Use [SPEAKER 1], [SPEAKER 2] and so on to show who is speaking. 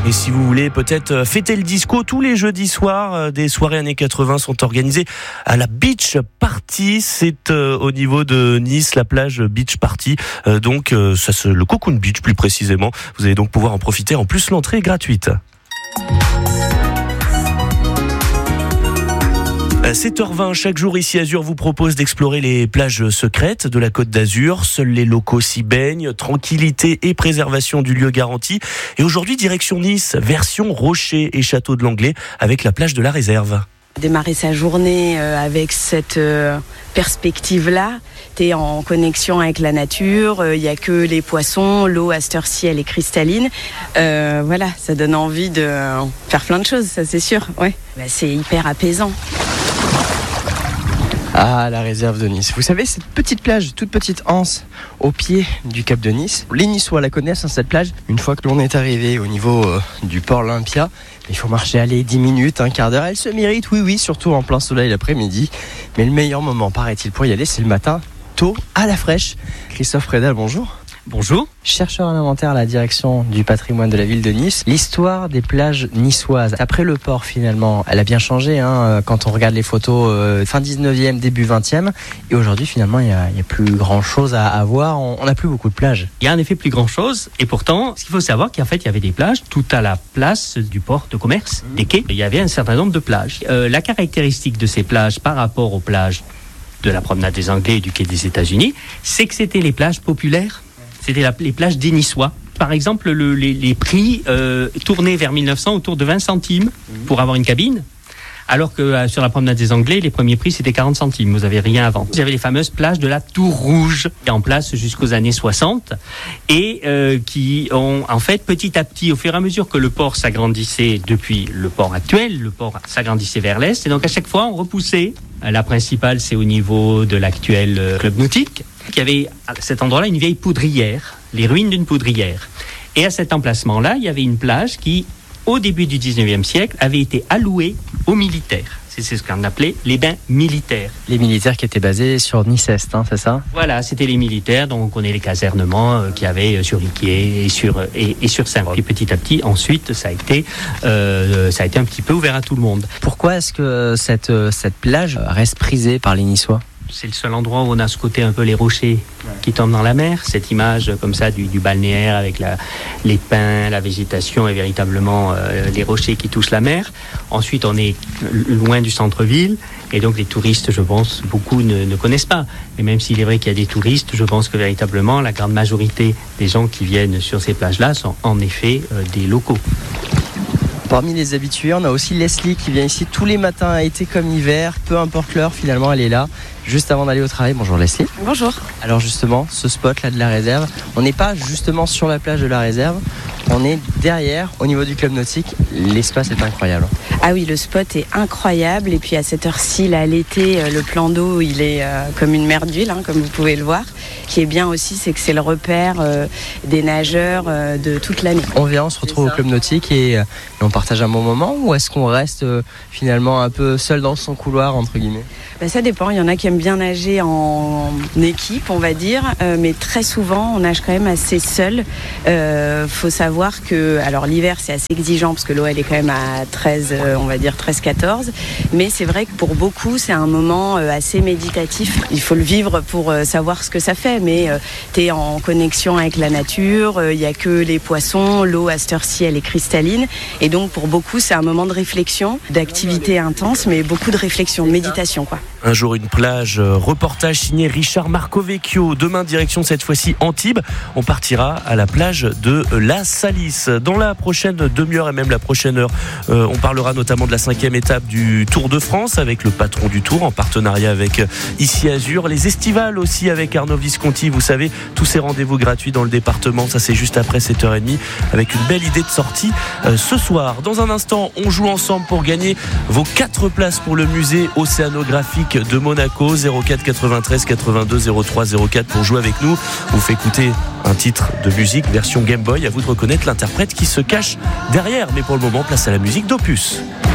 [SPEAKER 1] Et si vous voulez peut-être fêter le disco, tous les jeudis soirs, des soirées années 80 sont organisées à la Beach Party. C'est au niveau de Nice, la plage Beach Party. Donc le Cocoon Beach plus précisément. Vous allez donc pouvoir en profiter. En plus, l'entrée est gratuite. 7h20, chaque jour ici Azur vous propose d'explorer les plages secrètes de la Côte d'Azur. Seuls les locaux s'y baignent, tranquillité et préservation du lieu garantie. Et aujourd'hui, direction Nice, version Rocher et Château de Langlais avec la plage de la Réserve.
[SPEAKER 2] Démarrer sa journée avec cette perspective-là, t'es en connexion avec la nature, il n'y a que les poissons, l'eau à cette heure-ci elle est cristalline. Voilà, ça donne envie de faire plein de choses, ça c'est sûr. Ouais. C'est hyper apaisant.
[SPEAKER 3] Ah, la réserve de Nice. Vous savez, cette petite plage, toute petite anse au pied du Cap de Nice. Les Niçois la connaissent, cette plage. Une fois que l'on est arrivé au niveau du port Olympia, il faut marcher 10 minutes, un quart d'heure. Elle se mérite, oui, surtout en plein soleil l'après-midi. Mais le meilleur moment, paraît-il, pour y aller, c'est le matin, tôt, à la fraîche. Christophe Redal, bonjour.
[SPEAKER 4] Bonjour.
[SPEAKER 3] Chercheur à l'inventaire à la direction du patrimoine de la ville de Nice. L'histoire des plages niçoises, après le port finalement, elle a bien changé quand on regarde les photos fin 19e, début 20e. Et aujourd'hui finalement, il n'y a plus grand chose à voir. On n'a plus beaucoup de plages.
[SPEAKER 4] Il y a en effet plus grand chose. Et pourtant, ce qu'il faut savoir, qu'en fait, il y avait des plages tout à la place du port de commerce, des quais. Il y avait un certain nombre de plages. La caractéristique de ces plages par rapport aux plages de la promenade des Anglais et du quai des États-Unis, c'est que c'était les plages populaires. C'était les plages des Niçois. Par exemple, les prix tournaient vers 1900 autour de 20 centimes pour avoir une cabine. Alors que sur la promenade des Anglais, les premiers prix, c'était 40 centimes. Vous n'avez rien avant. Vous avez les fameuses plages de la Tour Rouge, en place jusqu'aux années 60, et qui ont, en fait, petit à petit, au fur et à mesure que le port s'agrandissait depuis le port actuel, le port s'agrandissait vers l'est, et donc à chaque fois, on repoussait. La principale, c'est au niveau de l'actuel club nautique, qui avait à cet endroit-là une vieille poudrière, les ruines d'une poudrière. Et à cet emplacement-là, il y avait une plage qui, au début du 19e siècle, avait été allouée aux militaires. C'est ce qu'on appelait les bains militaires.
[SPEAKER 3] Les militaires qui étaient basés sur Nice-Est, c'est ça ?
[SPEAKER 4] Voilà, c'était les militaires, donc on connaît les casernements qu'il y avait sur Riquier et sur Saint-Roch. Et petit à petit, ensuite, ça a été un petit peu ouvert à tout le monde.
[SPEAKER 3] Pourquoi est-ce que cette plage reste prisée par les Niçois ?
[SPEAKER 4] C'est le seul endroit où on a ce côté un peu les rochers qui tombent dans la mer, cette image comme ça du balnéaire avec les pins, la végétation et véritablement les rochers qui touchent la mer. Ensuite, on est loin du centre-ville et donc les touristes, je pense, beaucoup ne connaissent pas. Et même s'il est vrai qu'il y a des touristes, je pense que véritablement la grande majorité des gens qui viennent sur ces plages-là sont en effet des locaux.
[SPEAKER 3] Parmi les habitués, on a aussi Leslie qui vient ici tous les matins, été comme hiver, peu importe l'heure, finalement elle est là, juste avant d'aller au travail. Bonjour Leslie.
[SPEAKER 2] Bonjour.
[SPEAKER 3] Alors justement, ce spot-là de la réserve, on n'est pas justement sur la plage de la réserve, on est derrière, au niveau du club nautique, l'espace est incroyable.
[SPEAKER 2] Ah oui, le spot est incroyable, et puis à cette heure-ci, là, l'été, le plan d'eau, il est comme une mer d'huile, comme vous pouvez le voir. Ce qui est bien aussi, c'est que c'est le repère des nageurs de toute l'année.
[SPEAKER 3] On vient, on se retrouve au club nautique et on partage un bon moment, ou est-ce qu'on reste finalement un peu seul dans son couloir, entre guillemets ?
[SPEAKER 2] Ça dépend, il y en a qui aiment bien nager en équipe, on va dire, mais très souvent, on nage quand même assez seul. Faut savoir que, alors l'hiver, c'est assez exigeant, parce que l'eau, elle est quand même à 13, on va dire 13-14, mais c'est vrai que pour beaucoup, c'est un moment assez méditatif. Il faut le vivre pour savoir ce que ça fait, mais t'es en connexion avec la nature, il n'y a que les poissons, l'eau à cette heure-ci, elle est cristalline, et donc pour beaucoup, c'est un moment de réflexion, d'activité intense, mais beaucoup de réflexion, de méditation, quoi.
[SPEAKER 1] Un jour une plage, reportage signé Richard Marcovecchio. Demain, direction cette fois-ci Antibes. On partira à la plage de La Salisse. Dans la prochaine demi-heure et même la prochaine heure, on parlera notamment de la 5e étape du Tour de France avec le patron du Tour en partenariat avec Ici Azur. Les estivales aussi avec Arnaud Visconti. Vous savez, tous ces rendez-vous gratuits dans le département. Ça, c'est juste après 7h30 avec une belle idée de sortie ce soir. Dans un instant, on joue ensemble pour gagner vos 4 places pour le musée océanographique de Monaco. 04 93 82 03 04 pour jouer avec nous. On vous fait écouter un titre de musique version Game Boy. À vous de reconnaître l'interprète qui se cache derrière. Mais pour le moment, place à la musique d'Opus.